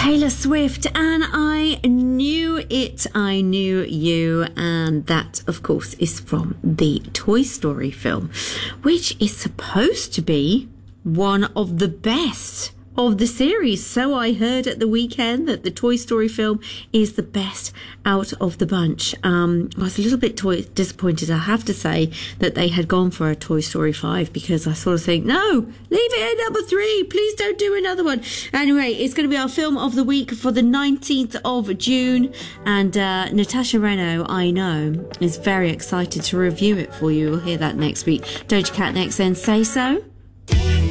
Taylor Swift, and I knew it, I knew you, and that of course is from the Toy Story film, which is supposed to be one of the best of the series. So I heard at the weekend that the Toy Story film is the best out of the bunch. I was a little bit disappointed, I have to say, that they had gone for a Toy Story 5, because I sort of think, no, leave it at number 3, please don't do another one. Anyway, it's going to be our film of the week for the 19th of June, and Natasha Reno, I know, is very excited to review it for you. We'll hear that next week. Doja Cat next, then Say So.